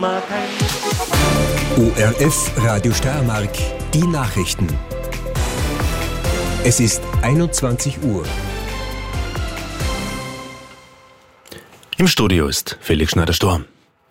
ORF Radio Steiermark, die Nachrichten. Es ist 21 Uhr. Im Studio ist Felix Schneider-Sturm.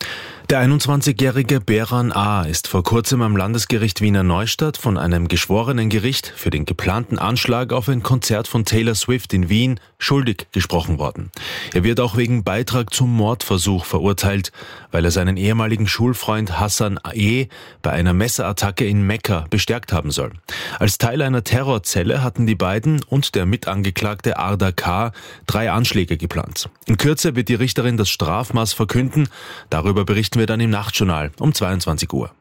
Der 21-jährige Beran A. ist vor kurzem am Landesgericht Wiener Neustadt von einem Geschworenengericht für den geplanten Anschlag auf ein Konzert von Taylor Swift in Wien schuldig gesprochen worden. Er wird auch wegen Beitrag zum Mordversuch verurteilt, weil er seinen ehemaligen Schulfreund Hassan E. bei einer Messerattacke in Mekka bestärkt haben soll. Als Teil einer Terrorzelle hatten die beiden und der Mitangeklagte Arda K. 3 Anschläge geplant. In Kürze wird die Richterin das Strafmaß verkünden. Darüber berichten wir dann im Nachtjournal um 22 Uhr.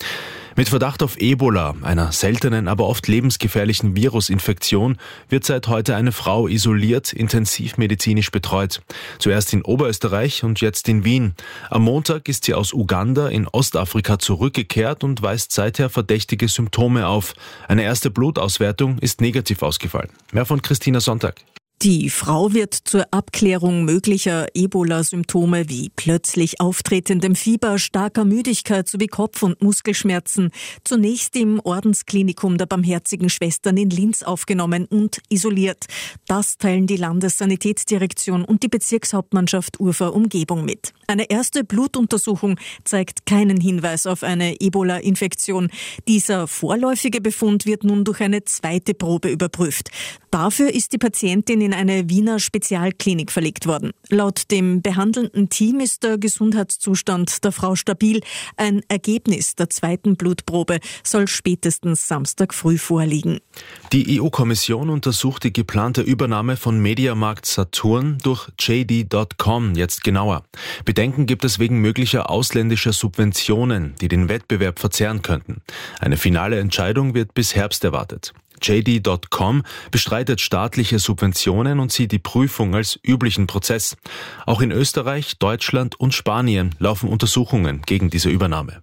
Mit Verdacht auf Ebola, einer seltenen, aber oft lebensgefährlichen Virusinfektion, wird seit heute eine Frau isoliert, intensivmedizinisch betreut. Zuerst in Oberösterreich und jetzt in Wien. Am Montag ist sie aus Uganda in Ostafrika zurückgekehrt und weist seither verdächtige Symptome auf. Eine erste Blutauswertung ist negativ ausgefallen. Mehr von Christina Sonntag. Die Frau wird zur Abklärung möglicher Ebola-Symptome wie plötzlich auftretendem Fieber, starker Müdigkeit sowie Kopf- und Muskelschmerzen zunächst im Ordensklinikum der Barmherzigen Schwestern in Linz aufgenommen und isoliert. Das teilen die Landessanitätsdirektion und die Bezirkshauptmannschaft Urfa-Umgebung mit. Eine erste Blutuntersuchung zeigt keinen Hinweis auf eine Ebola-Infektion. Dieser vorläufige Befund wird nun durch eine zweite Probe überprüft. Dafür ist die Patientin in eine Wiener Spezialklinik verlegt worden. Laut dem behandelnden Team ist der Gesundheitszustand der Frau stabil. Ein Ergebnis der zweiten Blutprobe soll spätestens Samstag früh vorliegen. Die EU-Kommission untersucht die geplante Übernahme von Mediamarkt Saturn durch JD.com jetzt genauer. Bedenken gibt es wegen möglicher ausländischer Subventionen, die den Wettbewerb verzerren könnten. Eine finale Entscheidung wird bis Herbst erwartet. JD.com bestreitet staatliche Subventionen und sieht die Prüfung als üblichen Prozess. Auch in Österreich, Deutschland und Spanien laufen Untersuchungen gegen diese Übernahme.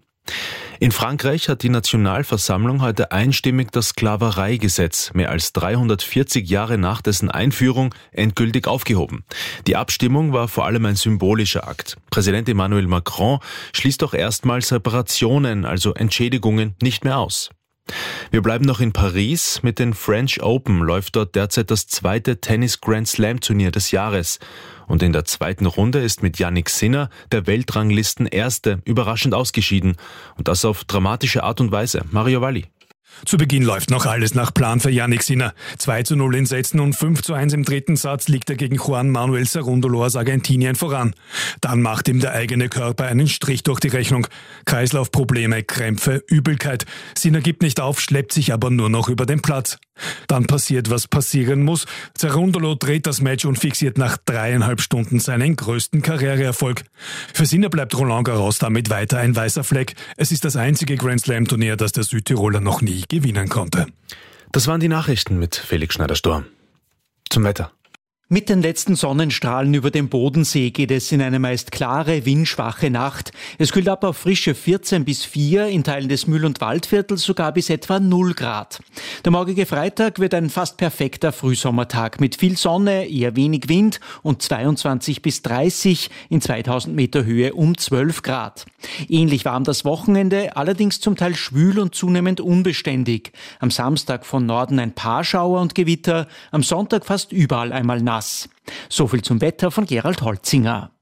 In Frankreich hat die Nationalversammlung heute einstimmig das Sklavereigesetz mehr als 340 Jahre nach dessen Einführung endgültig aufgehoben. Die Abstimmung war vor allem ein symbolischer Akt. Präsident Emmanuel Macron schließt doch erstmals Reparationen, also Entschädigungen, nicht mehr aus. Wir bleiben noch in Paris. Mit den French Open läuft dort derzeit das zweite Tennis-Grand-Slam-Turnier des Jahres. Und in der zweiten Runde ist mit Jannik Sinner der Weltranglisten-Erste überraschend ausgeschieden. Und das auf dramatische Art und Weise. Mario Valli. Zu Beginn läuft noch alles nach Plan für Jannik Sinner. 2:0 in Sätzen und 5:1 im dritten Satz liegt er gegen Juan Manuel Cerúndolo aus Argentinien voran. Dann macht ihm der eigene Körper einen Strich durch die Rechnung. Kreislaufprobleme, Krämpfe, Übelkeit. Sinner gibt nicht auf, schleppt sich aber nur noch über den Platz. Dann passiert, was passieren muss. Cerúndolo dreht das Match und fixiert nach 3,5 Stunden seinen größten Karriereerfolg. Für Sinner bleibt Roland Garros damit weiter ein weißer Fleck. Es ist das einzige Grand-Slam-Turnier, das der Südtiroler noch nie gewinnen konnte. Das waren die Nachrichten mit Felix Schneider-Sturm. Zum Wetter. Mit den letzten Sonnenstrahlen über dem Bodensee geht es in eine meist klare, windschwache Nacht. Es kühlt ab auf frische 14 bis 4, in Teilen des Mühl- und Waldviertels sogar bis etwa 0 Grad. Der morgige Freitag wird ein fast perfekter Frühsommertag mit viel Sonne, eher wenig Wind und 22 bis 30, in 2000 Meter Höhe um 12 Grad. Ähnlich warm das Wochenende, allerdings zum Teil schwül und zunehmend unbeständig. Am Samstag von Norden ein paar Schauer und Gewitter, am Sonntag fast überall einmal nass. So viel zum Wetter von Gerald Holzinger.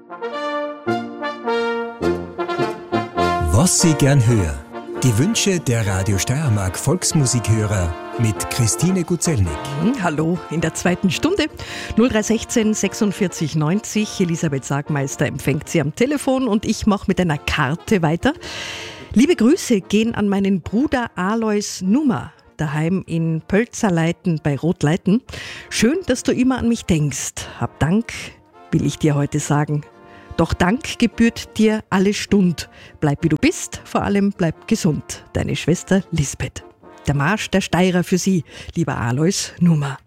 Was Sie gern hören. Die Wünsche der Radio Steiermark Volksmusikhörer mit Christine Guzelnik. Hallo, in der zweiten Stunde. 0316 46 90. Elisabeth Sagmeister empfängt Sie am Telefon und ich mache mit einer Karte weiter. Liebe Grüße gehen an meinen Bruder Alois Nummer. Daheim in Pölzerleiten bei Rotleiten. Schön, dass du immer an mich denkst. Hab Dank, will ich dir heute sagen. Doch Dank gebührt dir alle Stund. Bleib wie du bist, vor allem bleib gesund. Deine Schwester Lisbeth. Der Marsch der Steirer für Sie, lieber Alois Nummer.